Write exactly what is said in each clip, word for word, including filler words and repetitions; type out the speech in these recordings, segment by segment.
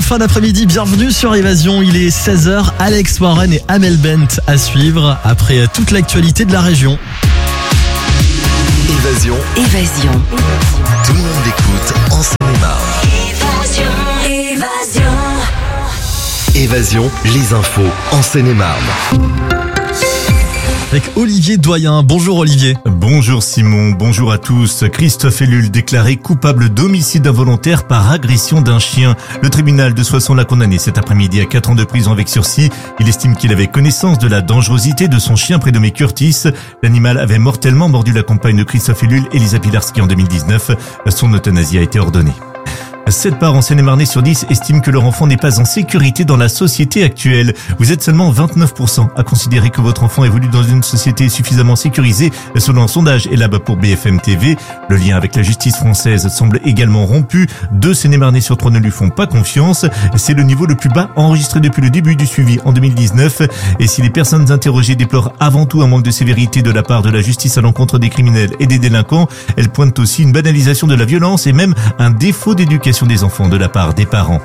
fin d'après-midi, bienvenue sur Évasion. Il est seize heures, Alex Warren et Amel Bent à suivre après toute l'actualité de la région. Évasion. Évasion. Tout le monde écoute en Seine-et-Marne. Évasion. Évasion. Évasion, les infos en Seine-et-Marne. Avec Olivier Doyen. Bonjour Olivier. Bonjour Simon, bonjour à tous. Christophe Ellul déclaré coupable d'homicide involontaire par agression d'un chien. Le tribunal de Soissons l'a condamné cet après-midi à quatre ans de prison avec sursis. Il estime qu'il avait connaissance de la dangerosité de son chien prénommé Curtis. L'animal avait mortellement mordu la compagne de Christophe Ellul, Elisa Pilarski, en deux mille dix-neuf. Son euthanasie a été ordonnée. sept parents seine-et-marnais sur dix estiment que leur enfant n'est pas en sécurité dans la société actuelle. Vous êtes seulement vingt-neuf pour cent à considérer que votre enfant évolue dans une société suffisamment sécurisée, selon un sondage Elab pour B F M T V. Le lien avec la justice française semble également rompu. Deux seine-et-marnais sur trois ne lui font pas confiance. C'est le niveau le plus bas enregistré depuis le début du suivi en deux mille dix-neuf. Et si les personnes interrogées déplorent avant tout un manque de sévérité de la part de la justice à l'encontre des criminels et des délinquants, elles pointent aussi une banalisation de la violence et même un défaut d'éducation des enfants de la part des parents.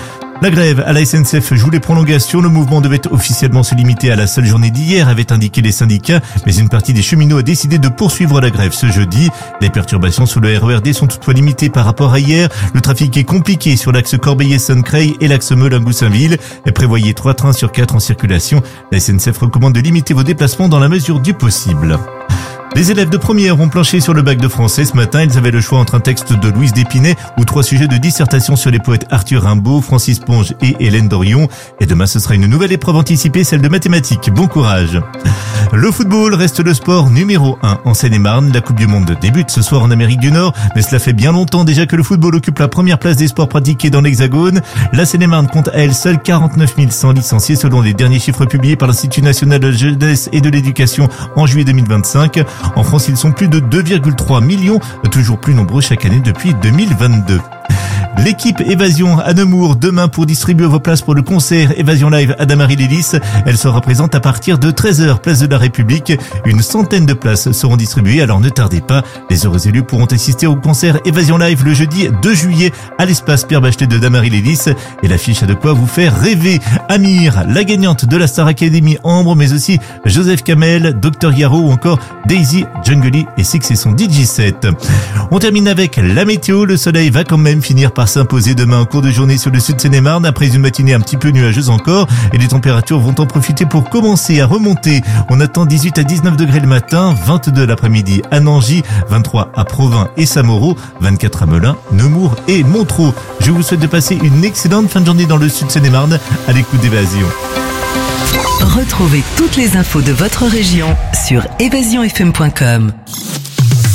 La grève à la S N C F joue les prolongations. Le mouvement devait officiellement se limiter à la seule journée d'hier, avaient indiqué les syndicats, mais une partie des cheminots a décidé de poursuivre la grève ce jeudi. Les perturbations sur le R E R D sont toutefois limitées par rapport à hier. Le trafic est compliqué sur l'axe Corbeil-Essonnes-Creil et l'axe Melun-Goussainville. Prévoyez trois trains sur quatre en circulation. La S N C F recommande de limiter vos déplacements dans la mesure du possible. Les élèves de première ont planché sur le bac de français ce matin. Ils avaient le choix entre un texte de Louise Dépinay ou trois sujets de dissertation sur les poètes Arthur Rimbaud, Francis Ponge et Hélène Dorion. Et demain, ce sera une nouvelle épreuve anticipée, celle de mathématiques. Bon courage. Le football reste le sport numéro un en Seine-et-Marne. La Coupe du Monde débute ce soir en Amérique du Nord, mais cela fait bien longtemps déjà que le football occupe la première place des sports pratiqués dans l'Hexagone. La Seine-et-Marne compte à elle seule quarante-neuf mille cent licenciés selon les derniers chiffres publiés par l'Institut national de la jeunesse et de l'éducation en juillet deux mille vingt-cinq. En France, ils sont plus de deux virgule trois millions, toujours plus nombreux chaque année depuis deux mille vingt-deux. L'équipe Évasion à Nemours demain pour distribuer vos places pour le concert Évasion Live à Damary-les-Lys. Elle sera présente à partir de treize heures, place de la République. Une centaine de places seront distribuées, alors ne tardez pas. Les heureux élus pourront assister au concert Évasion Live le jeudi deux juillet à l'espace Pierre Bachelet de Damary-les-Lys. Et l'affiche a de quoi vous faire rêver. Amir, la gagnante de la Star Academy Ambre, mais aussi Joseph Kamel, Docteur Yaro ou encore Daisy, Jungly et Six et son D J set. On termine avec la météo. Le soleil va quand même finir par s'imposer demain en cours de journée sur le sud Seine-et-Marne après une matinée un petit peu nuageuse encore, et les températures vont en profiter pour commencer à remonter. On attend dix-huit à dix-neuf degrés le matin, vingt-deux l'après-midi à Nangy, vingt-trois à Provins et Samoreau, vingt-quatre à Melun, Nemours et Montreux. Je vous souhaite de passer une excellente fin de journée dans le sud Seine-et-Marne à l'écoute d'Évasion. Retrouvez toutes les infos de votre région sur évasion f m point com.